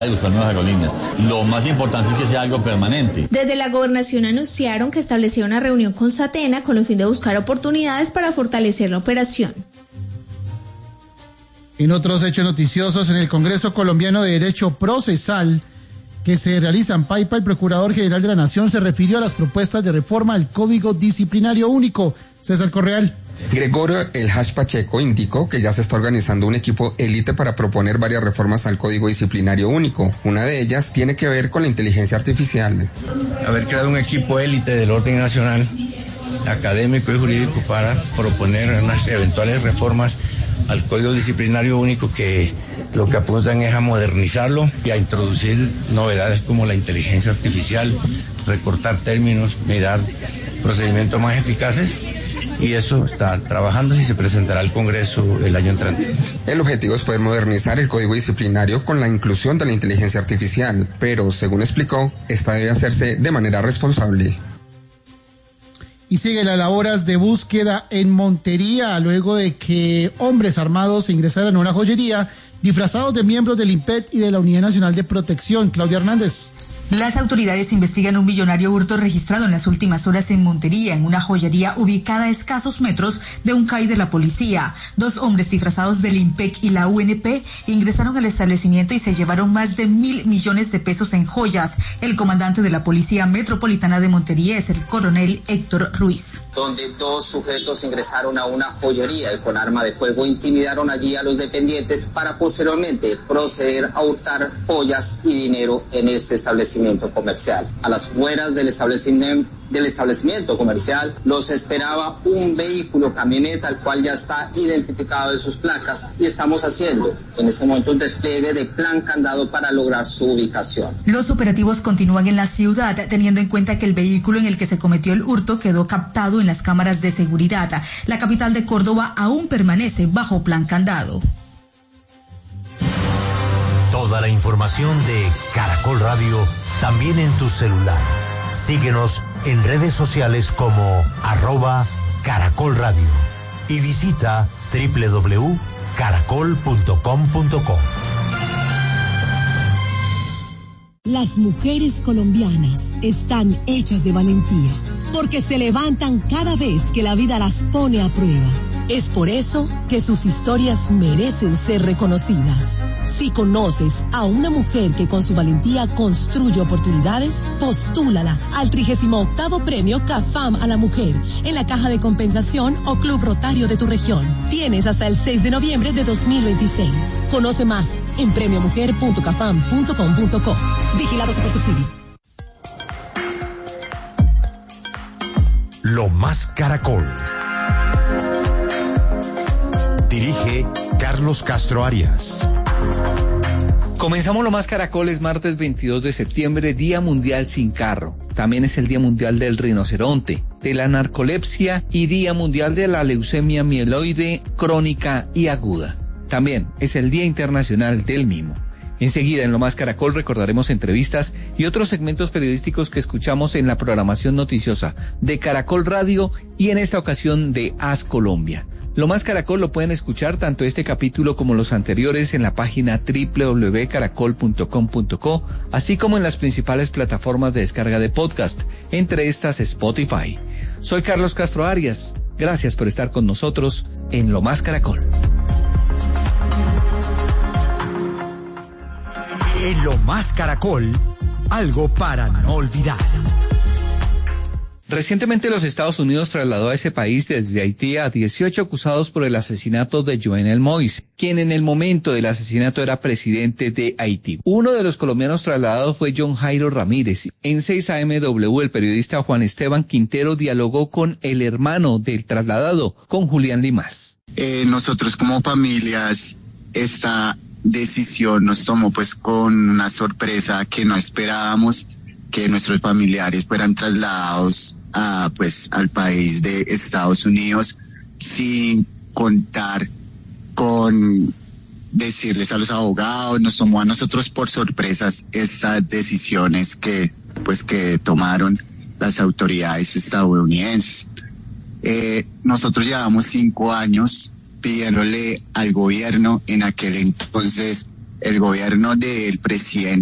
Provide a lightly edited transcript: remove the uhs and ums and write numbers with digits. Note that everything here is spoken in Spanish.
de buscar nuevas aerolíneas. Lo más importante es que sea algo permanente. Desde la gobernación anunciaron que establecieron una reunión con Satena con el fin de buscar oportunidades para fortalecer la operación. En otros hechos noticiosos, en el Congreso Colombiano de Derecho Procesal que se realiza en Paipa, el Procurador General de la Nación se refirió a las propuestas de reforma al Código Disciplinario Único. César Correal. Gregorio El Hash Pacheco indicó que ya se está organizando un equipo élite para proponer varias reformas al Código Disciplinario Único. Una de ellas tiene que ver con la inteligencia artificial. Haber creado un equipo élite del orden nacional, académico y jurídico, para proponer unas eventuales reformas al Código Disciplinario Único que lo que apuntan es a modernizarlo y a introducir novedades como la inteligencia artificial, recortar términos, mirar procedimientos más eficaces. Y eso está trabajando y se presentará al Congreso el año entrante. El objetivo es poder modernizar el Código Disciplinario con la inclusión de la inteligencia artificial, pero, según explicó, esta debe hacerse de manera responsable. Y sigue las labores de búsqueda en Montería, luego de que hombres armados ingresaran a una joyería disfrazados de miembros del IMPET y de la Unidad Nacional de Protección. Claudia Hernández. Las autoridades investigan un millonario hurto registrado en las últimas horas en Montería, en una joyería ubicada a escasos metros de un CAI de la policía. 2 hombres disfrazados del IMPEC y la UNP ingresaron al establecimiento y se llevaron más de 1.000 millones de pesos en joyas. El comandante de la Policía Metropolitana de Montería es el coronel Héctor Ruiz. Donde 2 sujetos ingresaron a una joyería y con arma de fuego intimidaron allí a los dependientes para posteriormente proceder a hurtar joyas y dinero en este establecimiento comercial. A las afueras del establecimiento comercial los esperaba un vehículo camioneta, el cual ya está identificado de sus placas, y estamos haciendo en este momento un despliegue de plan candado para lograr su ubicación. Los operativos continúan en la ciudad, teniendo en cuenta que el vehículo en el que se cometió el hurto quedó captado en las cámaras de seguridad. La capital de Córdoba aún permanece bajo plan candado. Toda la información de Caracol Radio también en tu celular. Síguenos en redes sociales como @Caracol Radio y visita www.caracol.com.co. Las mujeres colombianas están hechas de valentía, porque se levantan cada vez que la vida las pone a prueba. Es por eso que sus historias merecen ser reconocidas. Si conoces a una mujer que con su valentía construye oportunidades, postúlala al 38º Premio CAFAM a la Mujer en la Caja de Compensación o Club Rotario de tu región. Tienes hasta el 6 de noviembre de 2026. Conoce más en premiomujer.cafam.com.co. Vigilado Supersubsidio. Lo Más Caracol. Dirige Carlos Castro Arias. Comenzamos Lo Más Caracol, es martes 22 de septiembre, Día Mundial Sin Carro. También es el Día Mundial del Rinoceronte, de la narcolepsia y Día Mundial de la Leucemia Mieloide Crónica y Aguda. También es el Día Internacional del Mimo. Enseguida en Lo Más Caracol recordaremos entrevistas y otros segmentos periodísticos que escuchamos en la programación noticiosa de Caracol Radio y en esta ocasión de As Colombia. Lo Más Caracol lo pueden escuchar tanto este capítulo como los anteriores en la página www.caracol.com.co, así como en las principales plataformas de descarga de podcast, entre estas Spotify. Soy Carlos Castro Arias. Gracias por estar con nosotros en Lo Más Caracol. En Lo Más Caracol, algo para no olvidar. Recientemente los Estados Unidos trasladó a ese país desde Haití a 18 acusados por el asesinato de Jovenel Moïse, quien en el momento del asesinato era presidente de Haití. Uno de los colombianos trasladados fue John Jairo Ramírez. En 6AMW, el periodista Juan Esteban Quintero dialogó con el hermano del trasladado, con Julián Limas. Nosotros como familias, esta decisión nos tomó pues con una sorpresa que no esperábamos, que nuestros familiares fueran trasladados al país de Estados Unidos sin contar con decirles a los abogados. Nos tomó a nosotros por sorpresas estas decisiones que tomaron las autoridades estadounidenses. Nosotros llevamos 5 años pidiéndole al gobierno en aquel entonces el gobierno del presidente